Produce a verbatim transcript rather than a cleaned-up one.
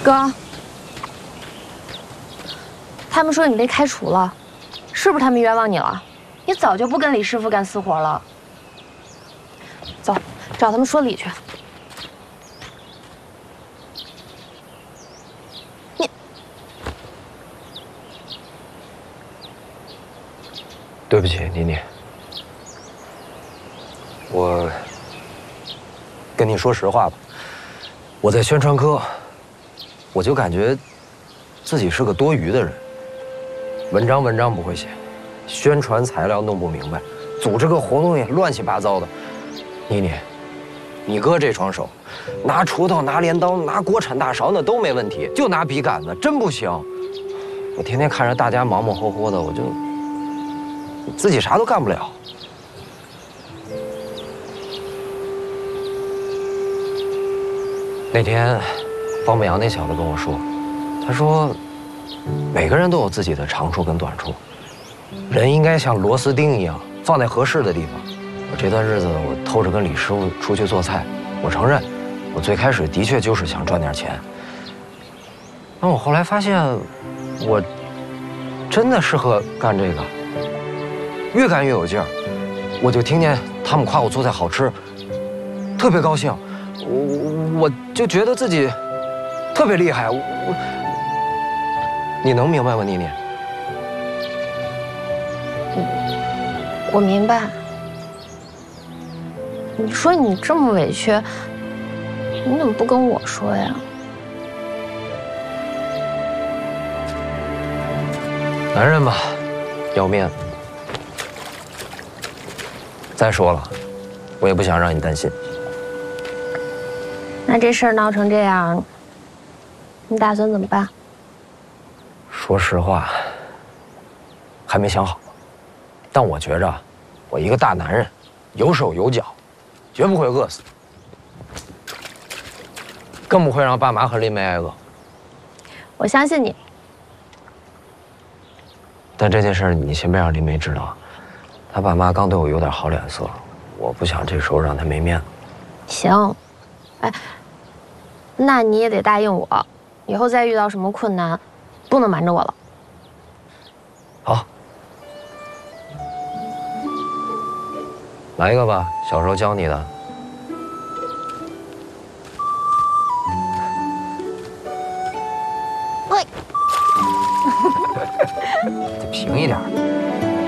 哥，他们说你被开除了，是不是他们冤枉你了？你早就不跟李师傅干私活了。走，找他们说理去。你， 对不起，妮妮，我跟你说实话吧，我在宣传科，我就感觉自己是个多余的人，文章文章不会写，宣传材料弄不明白，组织个活动也乱七八糟的。妮妮，你哥这双手，拿锄头、拿镰刀、拿国产大勺那都没问题，就拿笔杆子真不行。我天天看着大家忙忙活活的，我就自己啥都干不了。那天，方北阳那小子跟我说，他说，每个人都有自己的长处跟短处，人应该像螺丝钉一样放在合适的地方。我这段日子，我偷着跟李师傅出去做菜，我承认，我最开始的确就是想赚点钱。但我后来发现，我真的适合干这个，越干越有劲儿。我就听见他们夸我做菜好吃，特别高兴。我我就觉得自己特别厉害。我我，你能明白吗，妮妮？ 我明白。你说你这么委屈，你怎么不跟我说呀？ 男人嘛，要面子。再说了，我也不想让你担心。 那这事儿闹成这样，你打算怎么办？ 说实话，还没想好。但我觉着，我一个大男人，有手有脚，绝不会饿死，更不会让爸妈和林梅挨饿。 我相信你。 但这件事你先别让林梅知道，她爸妈刚对我有点好脸色，我不想这时候让她没面子。 行，哎，那你也得答应我，以后再遇到什么困难，不能瞒着我了。 好，来一个吧，小时候教你的。